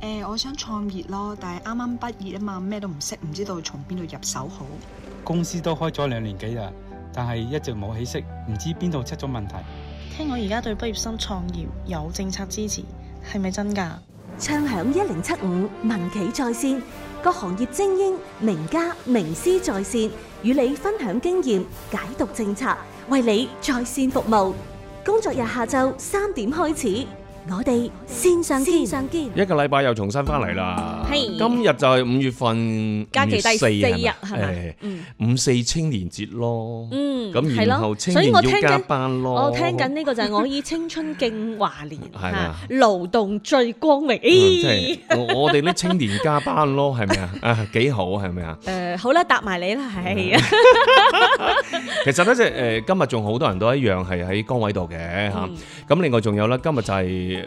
我想創業咯，但係啱啱畢業啊嘛，咩都唔識，唔知道從邊度入手好。 公司都開咗2年幾啦，但係一直冇起色，唔知邊度出咗問題。 聽講而家對畢業生創業有政策支持，係咪真㗎？ 暢享1075民企在線，各行業精英、名家、名師在線，與你分享經驗，解讀政策，為你在線服務。工作日下晝3點開始，我哋線上見。 一個禮拜又重新翻嚟啦。 係今日就係5月份假期第4日係咪咪 ？5·4青年節咯。咁係咯然後青年要加班咯。 我聽緊呢個就係我以青春敬華年， 係嘛？ 勞動最光榮。 即係我哋啲青年加班咯，係咪啊？啊，幾好係咪啊？ 好啦，答埋你啦，係。 其實咧，即係今日仲好多人都一樣係喺崗位度嘅嚇。咁另外仲有咧，今日就係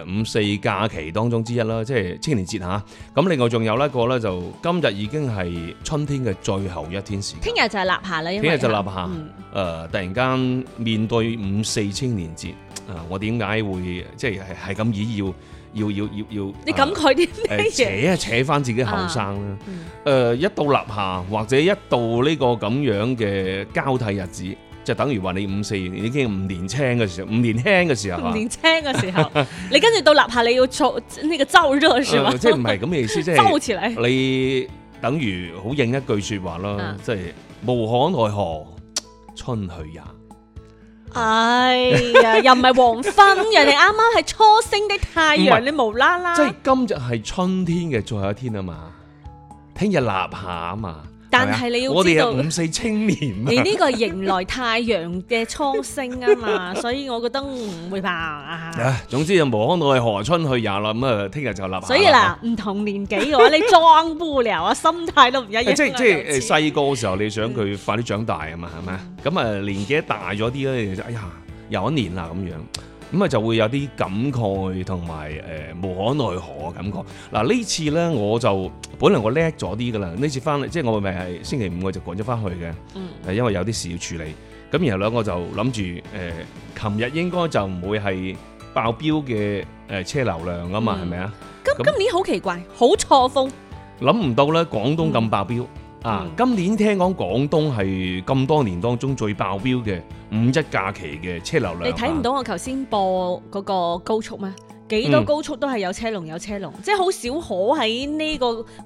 5·4假期當中之一啦，即係青年節嚇。咁另外仲有一個咧，就今日已經係春天嘅最後一天時間。 聽日就係立夏啦，因為聽日就立夏。突然間面對5·4青年節，我點解會即係咁意要？ 你感慨啲咩嘢？ 扯翻自己後生啦。一到立夏或者一到呢個咁樣嘅交替日子，就等於話你5·4已經唔年輕嘅時候，唔年輕嘅時候。 唔年輕嘅時候，你跟住到立夏你要做呢個燥熱是嗎？ 即係唔係咁嘅意思，即係燥起嚟。 你等於好應一句説話啦，即係無可奈何春去也。 哎呀，又唔係黃昏，人哋啱啱係初升的太陽，你無啦啦。 即係今日係春天嘅最後一天啊嘛，聽日立夏啊嘛。 但係你要知道， 我哋係5·4青年。 你呢個迎來太陽嘅初升啊嘛，所以我覺得唔會吧。 總之就無可奈何春去也啦，咁啊聽日就立夏。 所以嗱，唔同年紀嘅話，你裝不了啊，心態都唔一樣。 即係細個嘅時候，你想佢快啲長大啊嘛，係咪？咁啊年紀大咗啲咧，就哎呀又一年啦咁樣。咁啊就會有啲感慨同埋無可奈何嘅感覺。嗱呢次咧我就本來我叻咗啲噶啦，呢次翻嚟即係我咪係星期5我就趕咗翻去嘅，因為有啲事要處理。咁然後兩個就諗住琴日應該就唔會係爆標嘅車流量啊嘛，係咪啊？ 今年好奇怪，好錯峰。 諗唔到咧廣東咁爆標。今年聽講廣東係咁多年當中最爆標嘅5·1假期嘅車流量。 你睇唔到我頭先播嗰個高速咩？幾多高速都係有車龍，即係好少可喺呢個